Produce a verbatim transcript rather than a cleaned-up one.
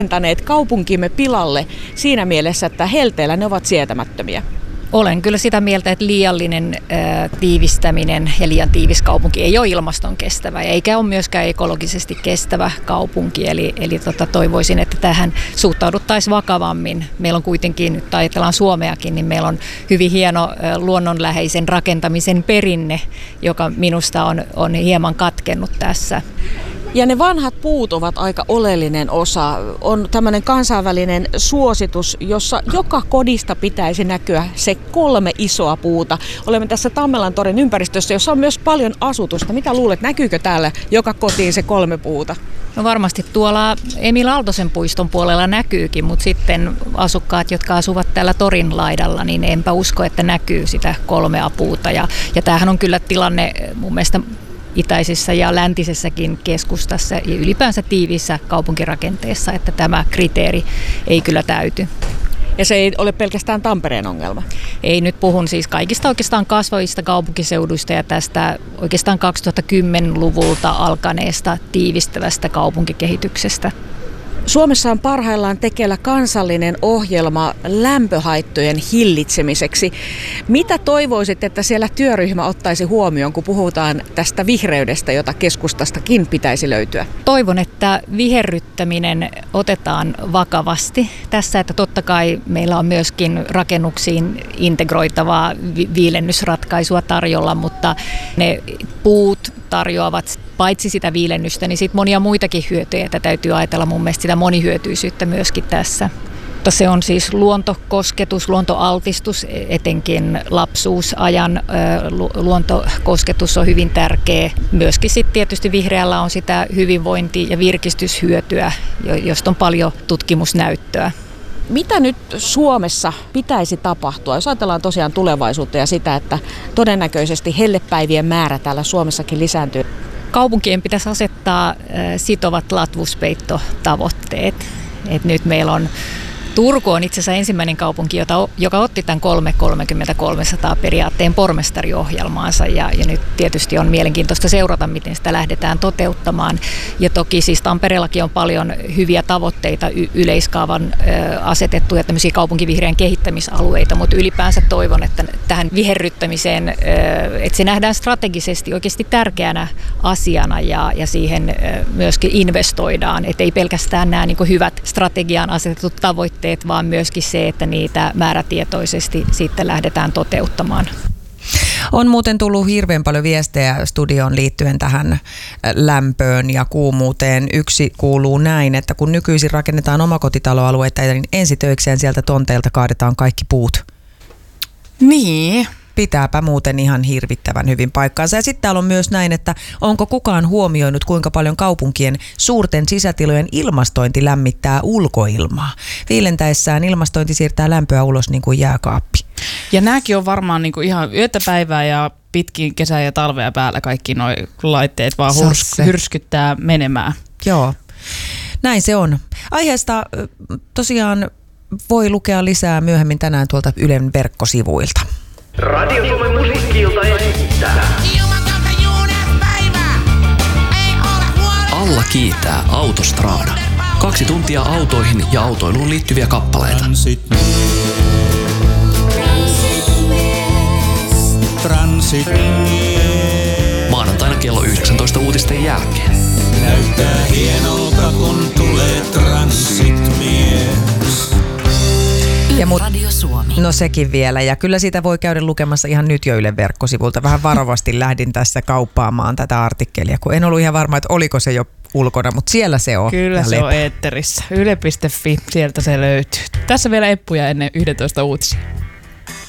rakentaneet kaupunkimme pilalle siinä mielessä, että helteellä ne ovat sietämättömiä? Olen kyllä sitä mieltä, että liiallinen ää, tiivistäminen ja liian tiivis kaupunki ei ole ilmaston kestävä, eikä ole myöskään ekologisesti kestävä kaupunki. Eli, eli tota, toivoisin, että tähän suhtauduttaisiin vakavammin. Meillä on kuitenkin, nyt ajatellaan Suomeakin, niin meillä on hyvin hieno ää, luonnonläheisen rakentamisen perinne, joka minusta on, on hieman katkennut tässä. Ja ne vanhat puut ovat aika oleellinen osa. On tämmöinen kansainvälinen suositus, jossa joka kodista pitäisi näkyä se kolme isoa puuta. Olemme tässä Tammelantorin ympäristössä, jossa on myös paljon asutusta. Mitä luulet, näkyykö täällä joka kotiin se kolme puuta? No varmasti tuolla Emil Aaltosen puiston puolella näkyykin, mutta sitten asukkaat, jotka asuvat täällä torin laidalla, niin enpä usko, että näkyy sitä kolmea puuta. Ja, ja tämähän on kyllä tilanne mun mielestä itäisessä ja läntisessäkin keskustassa ja ylipäänsä tiiviissä kaupunkirakenteessa, että tämä kriteeri ei kyllä täyty. Ja se ei ole pelkästään Tampereen ongelma? Ei, nyt puhun siis kaikista oikeastaan kasvavista kaupunkiseuduista ja tästä oikeastaan kaksituhattakymmenluvulta alkaneesta tiivistävästä kaupunkikehityksestä. Suomessa on parhaillaan tekeillä kansallinen ohjelma lämpöhaittojen hillitsemiseksi. Mitä toivoisit, että siellä työryhmä ottaisi huomioon, kun puhutaan tästä vihreydestä, jota keskustastakin pitäisi löytyä? Toivon, että viherryttäminen otetaan vakavasti tässä, että totta kai meillä on myöskin rakennuksiin integroitavaa vi- viilennysratkaisua tarjolla, mutta ne puut tarjoavat paitsi sitä viilennystä, niin sitten monia muitakin hyötyjä, että täytyy ajatella mun mielestä sitä monihyötyisyyttä myöskin tässä. Mutta se on siis luontokosketus, luontoaltistus, etenkin lapsuusajan luontokosketus on hyvin tärkeä. Myöskin sitten tietysti vihreällä on sitä hyvinvointi- ja virkistyshyötyä, josta on paljon tutkimusnäyttöä. Mitä nyt Suomessa pitäisi tapahtua, jos ajatellaan tosiaan tulevaisuutta ja sitä, että todennäköisesti hellepäivien määrä täällä Suomessakin lisääntyy? Kaupunkien pitäisi asettaa sitovat latvuspeittotavoitteet. Et nyt meillä on Turku on itse asiassa ensimmäinen kaupunki, jota, joka otti tämän kolme kolmekymmentä kolmesataa periaatteen pormestariohjelmaansa ja, ja nyt tietysti on mielenkiintoista seurata, miten sitä lähdetään toteuttamaan. Ja toki siis Tampereellakin on paljon hyviä tavoitteita y- yleiskaavan ö, asetettuja tämmöisiä kaupunkivihreän kehittämisalueita, mutta ylipäänsä toivon, että tähän viherryttämiseen, ö, että se nähdään strategisesti oikeasti tärkeänä asiana ja, ja siihen ö, myöskin investoidaan, että ei pelkästään nämä niin kuin hyvät strategiaan asetetut tavoitteet, vaan myöskin se, että niitä määrätietoisesti sitten lähdetään toteuttamaan. On muuten tullut hirveän paljon viestejä studioon liittyen tähän lämpöön ja kuumuuteen. Yksi kuuluu näin, että kun nykyisin rakennetaan omakotitaloalueita, niin ensitöikseen sieltä tonteilta kaadetaan kaikki puut. Niin. Pitääpä muuten ihan hirvittävän hyvin paikkaansa. Ja sitten täällä on myös näin, että onko kukaan huomioinut, kuinka paljon kaupunkien suurten sisätilojen ilmastointi lämmittää ulkoilmaa. Viilentäessään ilmastointi siirtää lämpöä ulos niin kuin jääkaappi. Ja nämäkin on varmaan niin kuin ihan yötä päivää ja pitkin kesää ja talvea päällä kaikki nuo laitteet vaan hurs- hyrskyttää menemään. Joo, näin se on. Aiheesta tosiaan voi lukea lisää myöhemmin tänään tuolta Ylen verkkosivuilta. Radio Suomen musiikki-ilta esittää. Alla kiitää Autostrada. Kaksi tuntia autoihin ja autoiluun liittyviä kappaleita. Transit Transit Maanantaina kello yhdeksäntoista uutisten jälkeen. näyttää hienolta, kun tulee transitmies. Ja mut, no sekin vielä. Ja kyllä sitä voi käydä lukemassa ihan nyt jo Ylen verkkosivulta. Vähän varovasti lähdin tässä kauppaamaan tätä artikkelia, kun en ollut ihan varma, että oliko se jo ulkona, mutta siellä se on. Kyllä se on eetterissä. Yle piste fi, sieltä se löytyy. Tässä vielä eppuja ennen yksitoista uutisia.